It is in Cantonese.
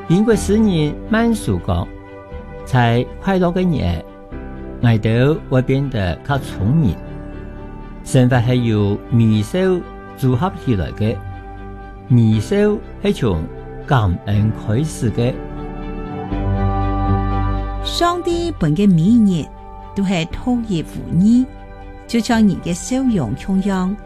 英國詩人曼殊講，在快樂嘅日，我哋會變得較聰明。生活係由微笑組合起來嘅，微笑係從感恩開始嘅。 上帝本嘅每日都係托葉護你，就像人嘅笑容同樣。